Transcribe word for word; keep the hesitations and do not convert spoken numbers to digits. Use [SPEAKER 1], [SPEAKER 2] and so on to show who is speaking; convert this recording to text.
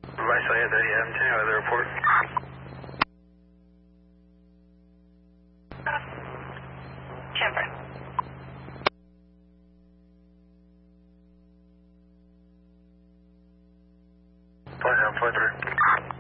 [SPEAKER 1] Vice I had that, yeah, continue with the report.
[SPEAKER 2] Chevron.
[SPEAKER 1] Fly down, fly through.